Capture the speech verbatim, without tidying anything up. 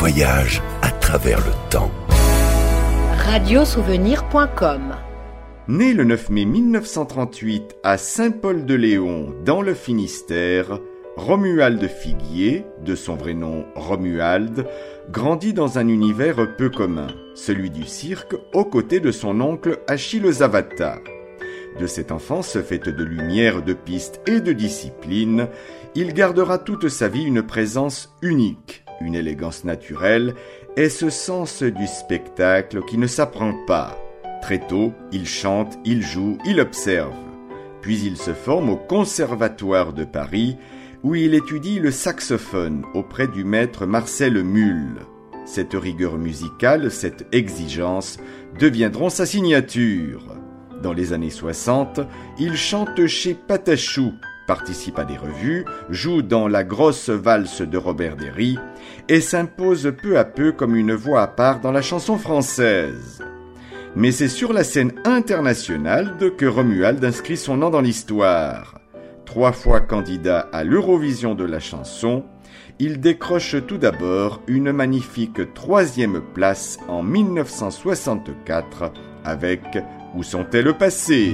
voyage à travers le temps. radiosouvenir point com. Né le neuf mai mille neuf cent trente-huit à Saint-Paul-de-Léon, dans le Finistère, Romuald Figuier, de son vrai nom Romuald, grandit dans un univers peu commun, celui du cirque, aux côtés de son oncle Achille Zavata. De cette enfance faite de lumière, de pistes et de discipline, il gardera toute sa vie une présence unique, une élégance naturelle et ce sens du spectacle qui ne s'apprend pas. Très tôt, il chante, il joue, il observe. Puis il se forme au Conservatoire de Paris, où il étudie le saxophone auprès du maître Marcel Mull. Cette rigueur musicale, cette exigence, deviendront sa signature. Dans les années soixante, il chante chez Patachou, participe à des revues, joue dans La Grosse Valse de Robert Derry et s'impose peu à peu comme une voix à part dans la chanson française. Mais c'est sur la scène internationale que Romuald inscrit son nom dans l'histoire. Trois fois candidat à l'Eurovision de la chanson, il décroche tout d'abord une magnifique troisième place en mille neuf cent soixante-quatre avec « Où sont-elles passées ?»